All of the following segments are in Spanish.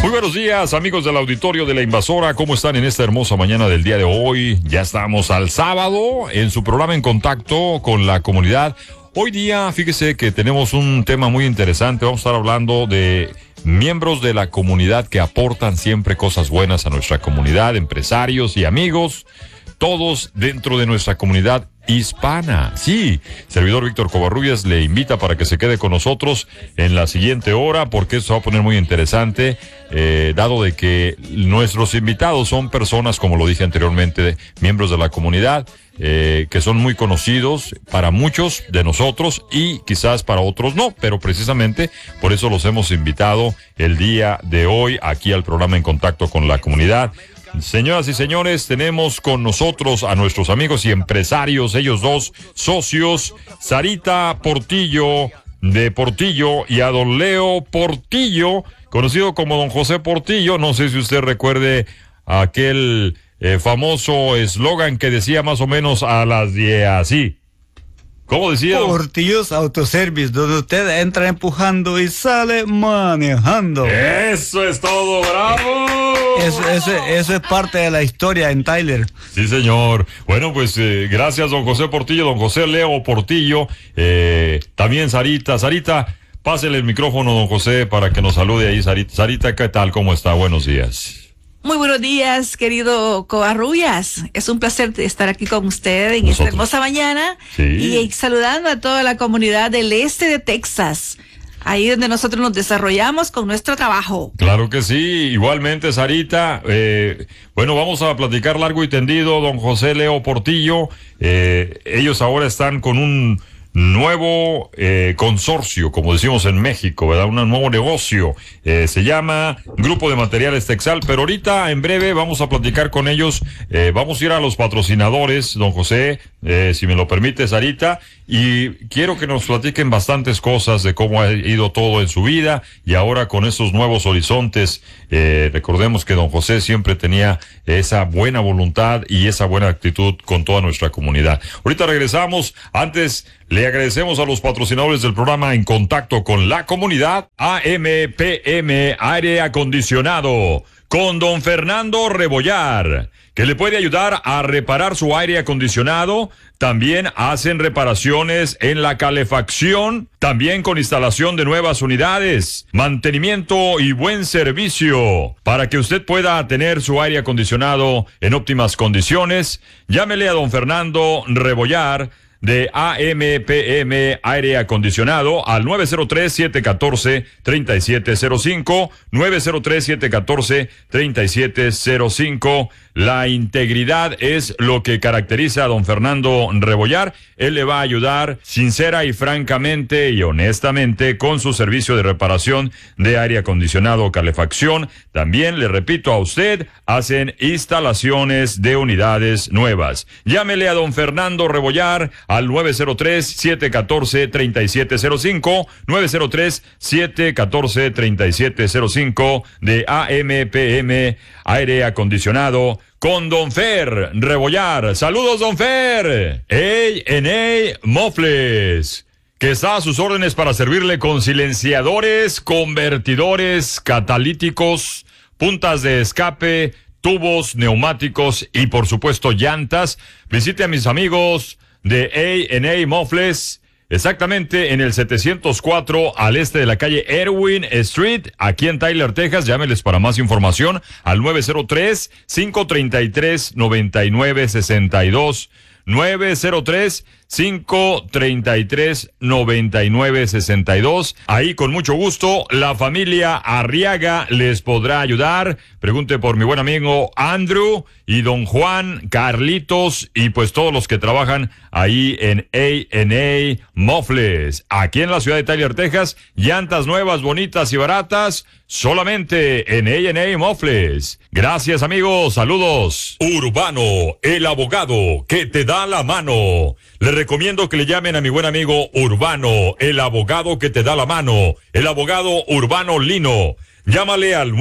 Muy buenos días, amigos del auditorio de La Invasora. ¿Cómo están en esta hermosa mañana del día de hoy? Ya estamos al sábado en su programa En Contacto con la Comunidad. Hoy día, fíjese que tenemos un tema muy interesante. Vamos a estar hablando de miembros de la comunidad que aportan siempre cosas buenas a nuestra comunidad, empresarios y amigos, todos dentro de nuestra comunidad hispana. Sí, servidor Víctor Covarrubias le invita para que se quede con nosotros en la siguiente hora, porque esto va a poner muy interesante, dado de que nuestros invitados son personas, como lo dije anteriormente, miembros de la comunidad, que son muy conocidos para muchos de nosotros y quizás para otros no, pero precisamente por eso los hemos invitado el día de hoy aquí al programa En Contacto con la Comunidad. Señoras y señores, tenemos con nosotros a nuestros amigos y empresarios, ellos dos socios, Sarita Portillo de Portillo y a don Leo Portillo, conocido como don José Portillo. No sé si usted recuerde aquel famoso eslogan que decía más o menos a las 10 así. ¿Cómo decía? Portillo's Autoservice, donde usted entra empujando y sale manejando. Eso es todo, bravo. Eso es parte de la historia en Tyler. Sí, señor. Bueno, pues gracias, don José Portillo, don José Leo Portillo, también Sarita. Sarita, pásele el micrófono, don José, para que nos salude ahí, Sarita. Sarita, ¿qué tal? ¿Cómo está? Buenos días. Muy buenos días, querido Covarrubias. Es un placer estar aquí con usted en esta hermosa mañana. Sí. Y saludando a toda la comunidad del este de Texas, ahí donde nosotros nos desarrollamos con nuestro trabajo. Claro que sí, igualmente, Sarita. Bueno, vamos a platicar largo y tendido, don José Leo Portillo. Ellos ahora están con un nuevo consorcio, como decimos en México, ¿verdad? Un nuevo negocio, se llama Grupo de Materiales Texal, pero ahorita en breve vamos a platicar con ellos, vamos a ir a los patrocinadores, don José, si me lo permite, Sarita, y quiero que nos platiquen bastantes cosas de cómo ha ido todo en su vida y ahora con esos nuevos horizontes. Recordemos que don José siempre tenía esa buena voluntad y esa buena actitud con toda nuestra comunidad. Ahorita regresamos. Antes le agradecemos a los patrocinadores del programa En Contacto con la Comunidad. AMPM Aire Acondicionado con don Fernando Rebollar, que le puede ayudar a reparar su aire acondicionado. También hacen reparaciones en la calefacción, también con instalación de nuevas unidades, mantenimiento y buen servicio. Para que usted pueda tener su aire acondicionado en óptimas condiciones, llámele a don Fernando Rebollar de AMPM Aire Acondicionado al 903-714-3705, 903-714-3705. La integridad es lo que caracteriza a don Fernando Rebollar. Él le va a ayudar sincera y francamente y honestamente con su servicio de reparación de aire acondicionado o calefacción. También, le repito a usted, hacen instalaciones de unidades nuevas. Llámele a don Fernando Rebollar al 903-714-3705, 903-714-3705 de AMPM Aire Acondicionado con don Fer Rebollar. Saludos, don Fer. A&A Mofles, que está a sus órdenes para servirle con silenciadores, convertidores, catalíticos, puntas de escape, tubos, neumáticos y por supuesto llantas. Visite a mis amigos de A&A Mofles, exactamente en el 704 al este de la calle Erwin Street, aquí en Tyler, Texas. Llámeles para más información al 903-533-9962, 903-533-9962. Ahí con mucho gusto la familia Arriaga les podrá ayudar. Pregunte por mi buen amigo Andrew y don Juan, Carlitos y pues todos los que trabajan ahí en A&A Mofles, aquí en la ciudad de Tyler, Texas. Llantas nuevas, bonitas y baratas, solamente en A&A Mofles. Gracias, amigos, saludos. Urbano, el abogado que te da la mano. Les recomiendo que le llamen a mi buen amigo Urbano, el abogado que te da la mano, el abogado Urbano Lino. Llámale al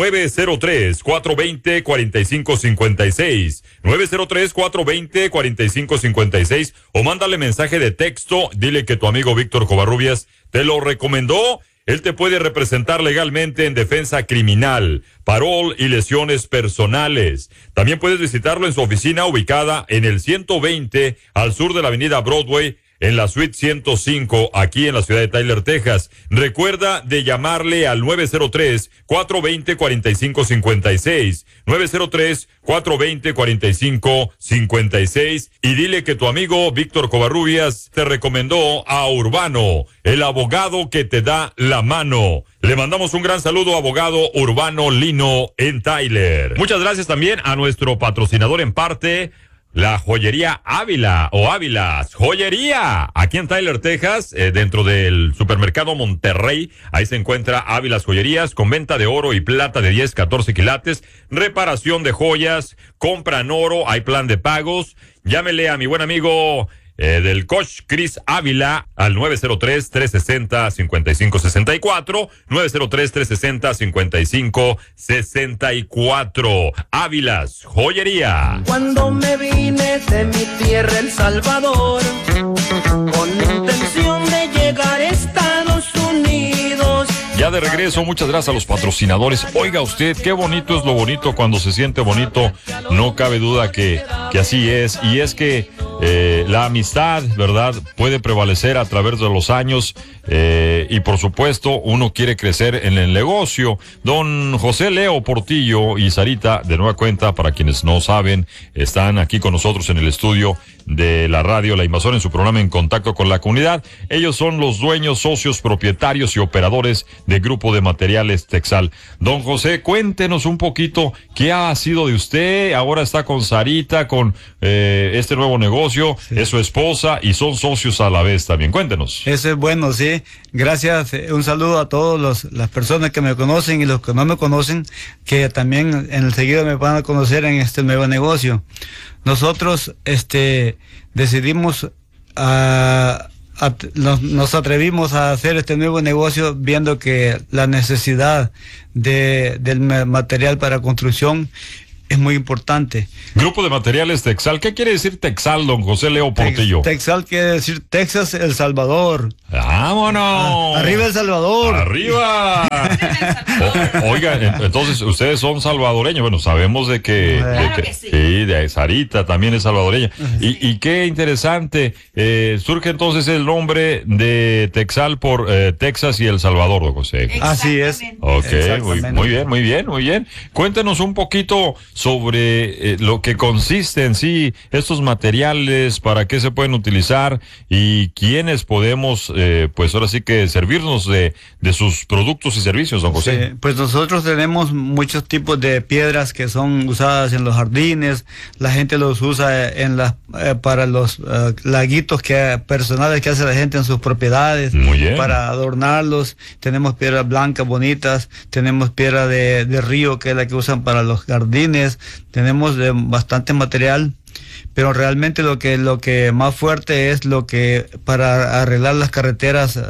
903-420-4556, 903-420-4556, o mándale mensaje de texto, dile que tu amigo Víctor Covarrubias te lo recomendó. Él te puede representar legalmente en defensa criminal, parol y lesiones personales. También puedes visitarlo en su oficina ubicada en el 120 al sur de la avenida Broadway, en la suite 105, aquí en la ciudad de Tyler, Texas. Recuerda de llamarle al 903-420-4556, 903-420-4556, y dile que tu amigo Víctor Covarrubias te recomendó a Urbano, el abogado que te da la mano. Le mandamos un gran saludo, abogado Urbano Lino en Tyler. Muchas gracias también a nuestro patrocinador en parte, la joyería Ávila o Ávilas Joyería, aquí en Tyler, Texas, dentro del supermercado Monterrey. Ahí se encuentra Ávilas Joyerías, con venta de oro y plata de 10, 14 quilates, reparación de joyas, compra en oro, hay plan de pagos. Llámele a mi buen amigo del coach Chris Ávila al 903-360-5564, 903-360-5564. Ávilas Joyería. Cuando me vine de mi tierra, El Salvador, con intención de llegar a Estados Unidos. Ya de regreso, muchas gracias a los patrocinadores. Oiga usted, qué bonito es lo bonito cuando se siente bonito. No cabe duda que así es. Y es que la amistad, ¿verdad?, puede prevalecer a través de los años, y por supuesto uno quiere crecer en el negocio. Don José Leo Portillo y Sarita, de nueva cuenta, para quienes no saben, están aquí con nosotros en el estudio de la radio La Invasora en su programa En Contacto con la Comunidad. Ellos son los dueños, socios, propietarios y operadores de Grupo de Materiales Texal. Don José, cuéntenos un poquito qué ha sido de usted. Ahora está con Sarita, con este nuevo negocio, sí. Es su esposa y son socios a la vez también. Cuéntenos. Eso es bueno, sí. Gracias. Un saludo a todas las personas que me conocen y los que no me conocen, que también en el seguido me van a conocer en este nuevo negocio. Nosotros decidimos, nos atrevimos a hacer este nuevo negocio viendo que la necesidad del material para construcción es muy importante. Grupo de Materiales Texal. ¿Qué quiere decir Texal, don José Leo Portillo? Texal quiere decir Texas, El Salvador. ¡Vámonos! ¡Arriba El Salvador! ¡Arriba! Oiga, entonces ustedes son salvadoreños. Bueno, sabemos de que... Claro que sí. Sí, de Sarita también es salvadoreña. Y qué interesante. Surge entonces el nombre de Texal por Texas y El Salvador, don José. Así es. Ok, muy bien. Cuéntenos un poquito sobre lo que consiste en sí estos materiales, para qué se pueden utilizar y quiénes podemos, pues ahora sí que servirnos de sus productos y servicios, don José. Sí, pues nosotros tenemos muchos tipos de piedras que son usadas en los jardines. La gente los usa para los laguitos personales que hace la gente en sus propiedades. Muy bien. Para adornarlos. Tenemos piedras blancas bonitas, tenemos piedra de río, que es la que usan para los jardines. Tenemos bastante material, pero realmente lo que más fuerte es lo que para arreglar las carreteras,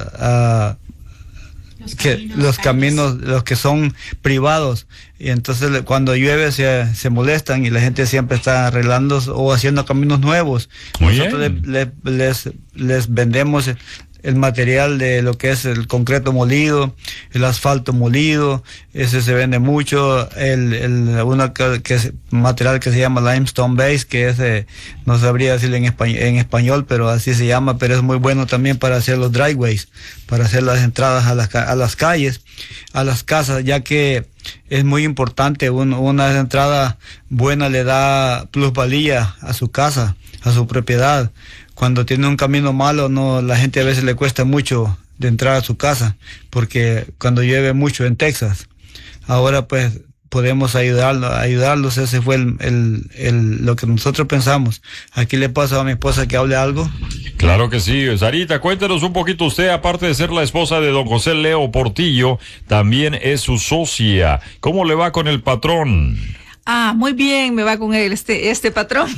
los caminos, los que son privados. Y entonces cuando llueve se molestan y la gente siempre está arreglando o haciendo caminos nuevos. Muy Nosotros les vendemos el material de lo que es el concreto molido, el asfalto molido. Ese se vende mucho. Que es material que se llama limestone base, que es no sabría decirlo en español, pero así se llama, pero es muy bueno también para hacer los driveways, para hacer las entradas a las calles, a las casas, ya que es muy importante. Una entrada buena le da plusvalía a su casa, a su propiedad. Cuando tiene un camino malo, la gente a veces le cuesta mucho de entrar a su casa, porque cuando llueve mucho en Texas, ahora pues podemos ayudarlos. Ese fue lo que nosotros pensamos. Aquí le paso a mi esposa que hable algo. Claro que sí. Sarita, cuéntenos un poquito usted, aparte de ser la esposa de don José Leo Portillo, también es su socia. ¿Cómo le va con el patrón? Muy bien, me va con él este patrón.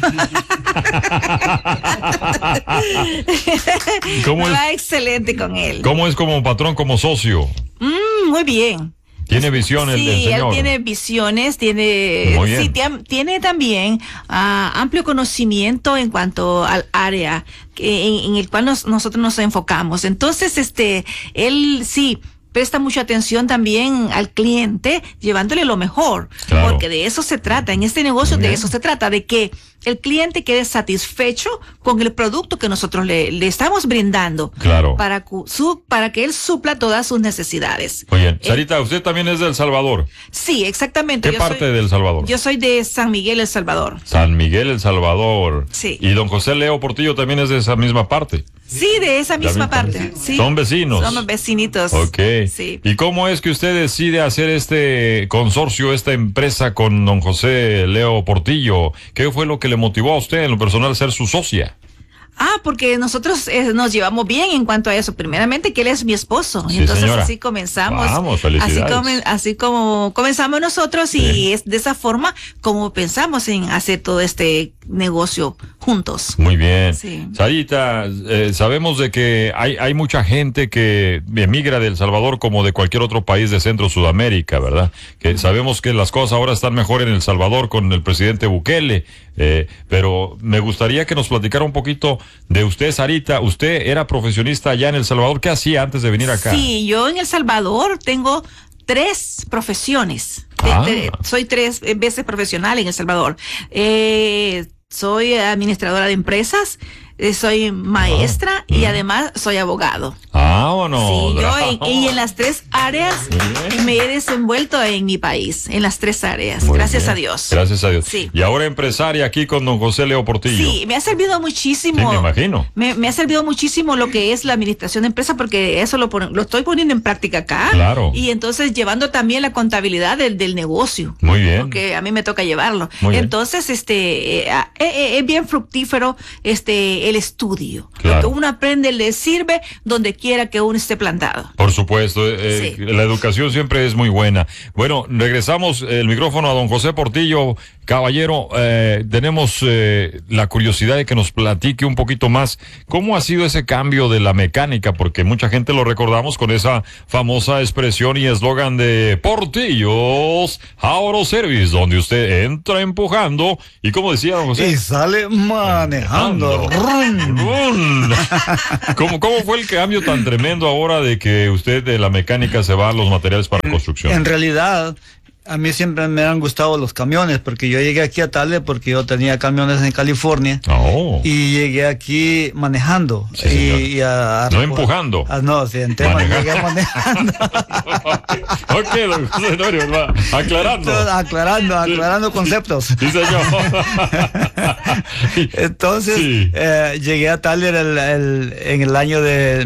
¿Cómo me es? va excelente con él. ¿Cómo es como patrón, como socio? Muy bien. ¿Tiene visiones el señor? señor? Él tiene visiones, tiene también amplio conocimiento en cuanto al área en el cual nosotros nos enfocamos. Entonces, él sí presta mucha atención también al cliente, llevándole lo mejor, Claro. porque de eso se trata, en este negocio de eso se trata, de que el cliente quede satisfecho con el producto que nosotros le estamos brindando, Claro. para que él supla todas sus necesidades. Muy bien. Sarita, usted también es de El Salvador. Sí, exactamente. ¿Qué parte de El Salvador? Yo soy de San Miguel, El Salvador. San Miguel, El Salvador. Sí. Y don José Leo Portillo también es de esa misma parte. Sí, de esa misma parte. Sí. Son vecinos. Somos vecinitos. Ok. Sí. ¿Y cómo es que usted decide hacer este consorcio, esta empresa con don José Leo Portillo? ¿Qué fue lo que le motivó a usted en lo personal ser su socia? Porque nosotros nos llevamos bien en cuanto a eso. Primeramente, que él es mi esposo. Sí, Entonces, señora. así comenzamos. Vamos, felicidades. Así como comenzamos nosotros, Sí. y es de esa forma como pensamos en hacer todo este negocio juntos. Muy bien. Sí. Sarita, sabemos de que hay mucha gente que emigra de El Salvador como de cualquier otro país de Centro Sudamérica, ¿verdad? Que sabemos que las cosas ahora están mejor en El Salvador con el presidente Bukele, pero me gustaría que nos platicara un poquito de usted, Sarita. Usted era profesionista allá en El Salvador. ¿Qué hacía antes de venir acá? Sí, yo en El Salvador tengo 3 profesiones. Soy 3 veces profesional en El Salvador. Soy administradora de empresas, soy maestra y además soy abogado. Vámonos. Sí, bravo. y en las 3 áreas Muy bien. me he desenvuelto en mi país, en las 3 áreas, Muy gracias bien. a Dios. Gracias a Dios. Sí. Y ahora empresaria aquí con don José Leo Portillo. Sí, me ha servido muchísimo. Sí, me imagino. Me ha servido muchísimo lo que es la administración de empresa, porque eso lo estoy poniendo en práctica acá. Claro. Y entonces llevando también la contabilidad del negocio. Muy bien. Porque a mí me toca llevarlo. Muy bien. Entonces, es bien fructífero el estudio. Claro. Lo que uno aprende le sirve donde quiera que uno esté plantado. Por supuesto, Sí. la educación siempre es muy buena. Bueno, regresamos el micrófono a don José Portillo. Caballero, tenemos la curiosidad de que nos platique un poquito más cómo ha sido ese cambio de la mecánica, porque mucha gente lo recordamos con esa famosa expresión y eslogan de Portillos Auto Service, donde usted entra empujando y, como decía don José, Y sale manejando. ¡Run! ¿Cómo fue el cambio tan tremendo ahora de que usted de la mecánica se va a los materiales para construcción? En realidad, a mí siempre me han gustado los camiones, porque yo llegué aquí a Tyler porque yo tenía camiones en California. Oh. Y llegué aquí manejando. Sí, señor. No empujando. No, sí, en tema Manejando. llegué manejando. Ok, don José Norio, va aclarando. aclarando conceptos. Sí, señor. Entonces, Sí. Llegué a Tyler en el año de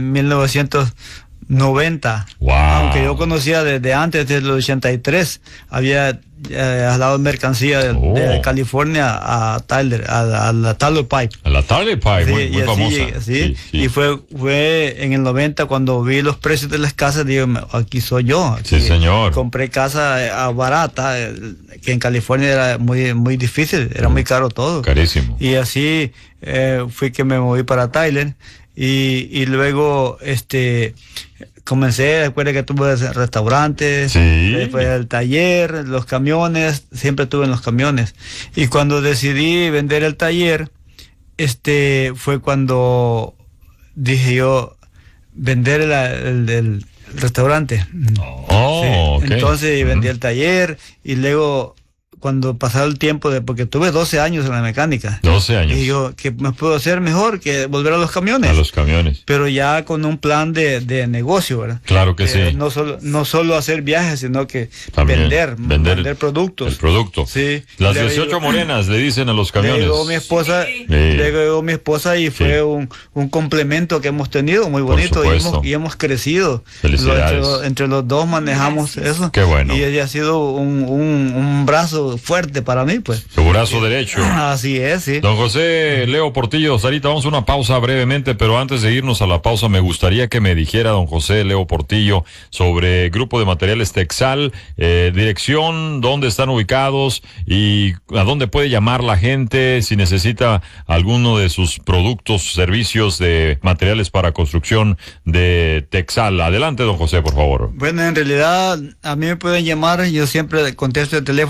1990. Wow. Aunque yo conocía desde antes, desde el 83, había hablado mercancía de California a Tyler, a la Tyler Pipe. La Tyler Pipe, Sí, muy y así famosa. llegué, sí. Sí. Y fue en el 90 cuando vi los precios de las casas, digo, aquí soy yo. Aquí Sí, señor. Compré casa barata, que en California era muy difícil, era muy caro todo. Carísimo. Y así fui que me moví para Tyler y luego comencé, recuerda que tuve restaurantes, Sí. después el taller, los camiones, siempre tuve en los camiones. Y cuando decidí vender el taller, fue cuando dije yo, vender el restaurante. Oh, Sí. ok. Entonces vendí el taller y luego cuando pasaba el tiempo, porque tuve 12 años en la mecánica. 12 años. Y yo, ¿qué me puedo hacer mejor que volver a los camiones? A los camiones. Pero ya con un plan de negocio, ¿verdad? Claro que sí. No solo hacer viajes, sino que También vender productos. El producto. Sí. Las Le 18 digo- morenas le dicen a los camiones. Llegó mi esposa, Sí. llegó mi esposa y fue un complemento que hemos tenido muy bonito supuesto. y hemos crecido. Felicidades. Entre los dos manejamos eso. Qué bueno. Y ella ha sido un brazo fuerte para mí, pues. Su brazo derecho. Así es, sí. Don José Leo Portillo, Sarita, vamos a una pausa brevemente, pero antes de irnos a la pausa me gustaría que me dijera don José Leo Portillo sobre Grupo de Materiales Texal, dirección, dónde están ubicados y a dónde puede llamar la gente si necesita alguno de sus productos, servicios de materiales para construcción de Texal. Adelante, don José, por favor. Bueno, en realidad a mí me pueden llamar, yo siempre contesto el teléfono cualquier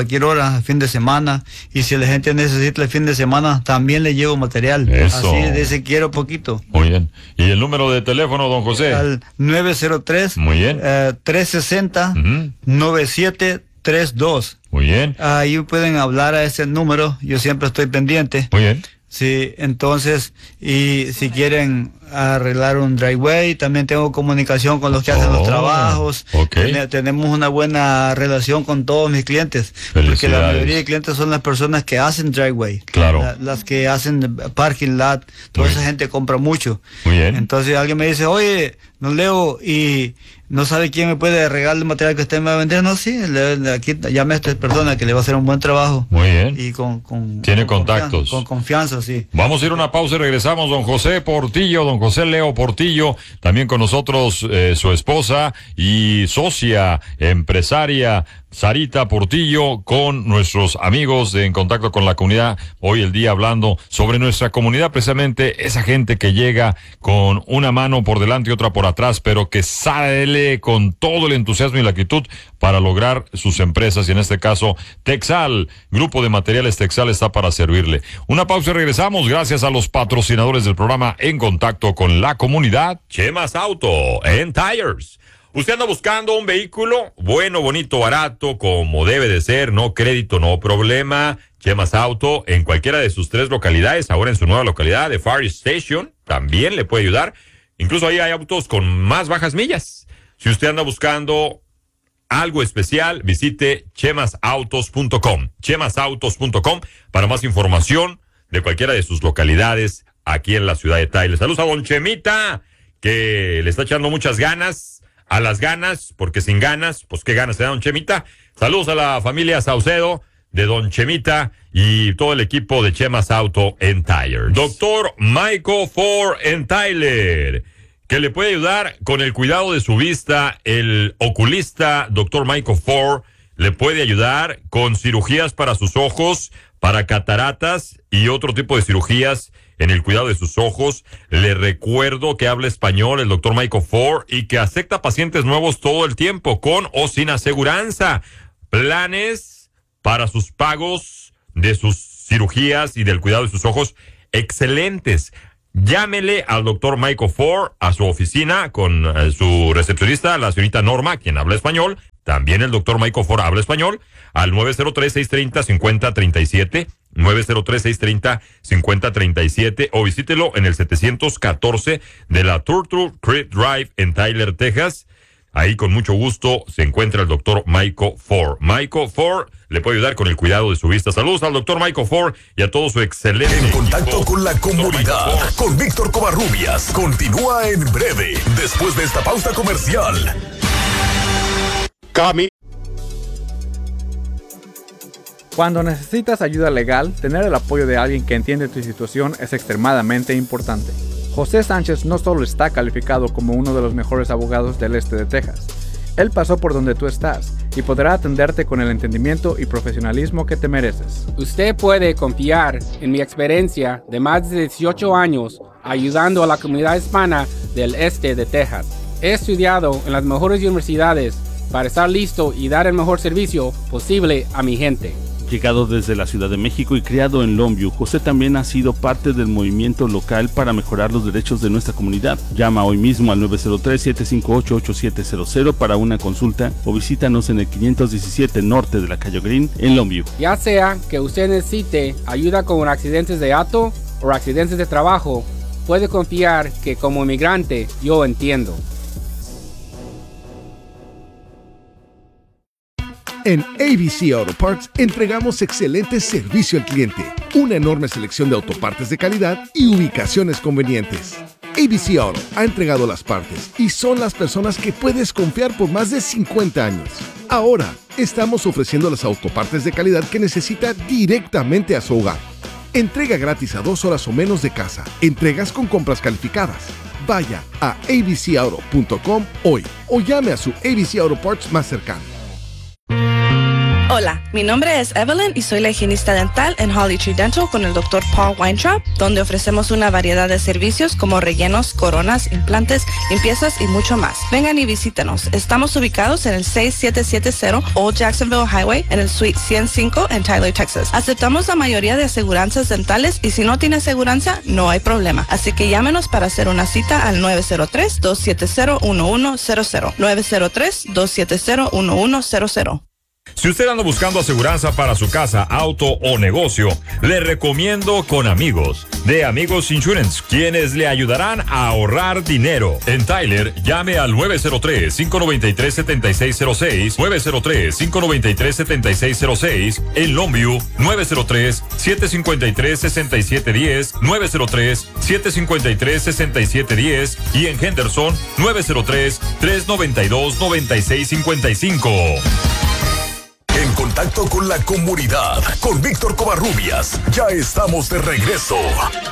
cualquier hora, el fin de semana, y si la gente necesita el fin de semana, también le llevo material. Eso. Así de ese quiero poquito. Muy bien. ¿Y el número de teléfono, don José? Al 903 Muy bien. 360 9732. Muy bien. Ahí pueden hablar a ese número, yo siempre estoy pendiente. Muy bien. Sí, entonces, y si quieren arreglar un driveway, también tengo comunicación con los que hacen los trabajos. Okay. Tenemos una buena relación con todos mis clientes, porque la mayoría de clientes son las personas que hacen driveway. Claro. Las que hacen parking lot, toda esa gente compra mucho. Muy bien. Entonces alguien me dice, oye, no leo y no sabe quién me puede regalar el material que usted me va a vender. No, sí, aquí llame a esta persona que le va a hacer un buen trabajo. Muy bien. Y tiene contactos. Con confianza, sí. Vamos a ir a una pausa y regresamos. Don José Portillo, don José Leo Portillo, también con nosotros su esposa y socia empresaria Sarita Portillo, con nuestros amigos de En Contacto con la Comunidad. Hoy el día hablando sobre nuestra comunidad, precisamente esa gente que llega con una mano por delante y otra por atrás, pero que sale con todo el entusiasmo y la actitud para lograr sus empresas, y en este caso Texal, Grupo de Materiales Texal, está para servirle. Una pausa y regresamos, gracias a los patrocinadores del programa En Contacto con la Comunidad. Chemas Auto and Tires. ¿Usted anda buscando un vehículo bueno, bonito, barato, como debe de ser? No crédito, no problema. Chemas Auto en cualquiera de sus 3 localidades, ahora en su nueva localidad de Fire Station, también le puede ayudar. Incluso ahí hay autos con más bajas millas. Si usted anda buscando algo especial, visite chemasautos.com. Chemasautos.com para más información de cualquiera de sus localidades aquí en la ciudad de Tyler. Saludos a don Chemita, que le está echando muchas ganas. A las ganas, porque sin ganas, pues qué ganas te da don Chemita. Saludos a la familia Saucedo de don Chemita y todo el equipo de Chemas Auto and Tires. Doctor Michael Ford en Tyler, que le puede ayudar con el cuidado de su vista. El oculista Doctor Michael Ford le puede ayudar con cirugías para sus ojos, para cataratas y otro tipo de cirugías en el cuidado de sus ojos. Le recuerdo que habla español el doctor Michael Ford y que acepta pacientes nuevos todo el tiempo, con o sin aseguranza. Planes para sus pagos de sus cirugías y del cuidado de sus ojos excelentes. Llámele al doctor Michael Ford a su oficina con su recepcionista, la señorita Norma, quien habla español. También el doctor Michael Ford habla español, al 903-630-5037, 903-630-5037, o visítelo en el 714 de la Turtle Creek Drive en Tyler, Texas. Ahí con mucho gusto se encuentra el doctor Michael Ford. Michael Ford le puede ayudar con el cuidado de su vista. Saludos al doctor Michael Ford y a todo su excelente En Contacto equipo. con la Comunidad, con Víctor Covarrubias. Continúa en breve, después de esta pausa comercial. Cuando necesitas ayuda legal, tener el apoyo de alguien que entiende tu situación es extremadamente importante. José Sánchez no solo está calificado como uno de los mejores abogados del este de Texas, él pasó por donde tú estás y podrá atenderte con el entendimiento y profesionalismo que te mereces. Usted puede confiar en mi experiencia de más de 18 años ayudando a la comunidad hispana del este de Texas. He estudiado en las mejores universidades para estar listo y dar el mejor servicio posible a mi gente. Llegado desde la Ciudad de México y criado en Longview, José también ha sido parte del movimiento local para mejorar los derechos de nuestra comunidad. Llama hoy mismo al 903-758-8700 para una consulta o visítanos en el 517 norte de la calle Green en Longview. Ya sea que usted necesite ayuda con accidentes de auto o accidentes de trabajo, puede confiar que como inmigrante yo entiendo. En ABC Auto Parts entregamos excelente servicio al cliente, una enorme selección de autopartes de calidad y ubicaciones convenientes. ABC Auto ha entregado las partes y son las personas que puedes confiar por más de 50 años. Ahora, estamos ofreciendo las autopartes de calidad que necesita directamente a su hogar. Entrega gratis a 2 horas o menos de casa. Entregas con compras calificadas. Vaya a abcauto.com hoy o llame a su ABC Auto Parts más cercano. Hola, mi nombre es Evelyn y soy la higienista dental en Holly Tree Dental con el Dr. Paul Weintraub, donde ofrecemos una variedad de servicios como rellenos, coronas, implantes, limpiezas y mucho más. Vengan y visítenos. Estamos ubicados en el 6770 Old Jacksonville Highway en el Suite 105 en Tyler, Texas. Aceptamos la mayoría de aseguranzas dentales y si no tiene aseguranza, no hay problema. Así que llámenos para hacer una cita al 903-270-1100. 903-270-1100. Si usted anda buscando aseguranza para su casa, auto o negocio, le recomiendo Con Amigos, de Amigos Insurance, quienes le ayudarán a ahorrar dinero. En Tyler, llame al 903-593-7606, 903-593-7606, en Longview, 903-753-6710, 903-753-6710 y en Henderson, 903-392-9655. En contacto con la comunidad, con Víctor Covarrubias. Ya estamos de regreso.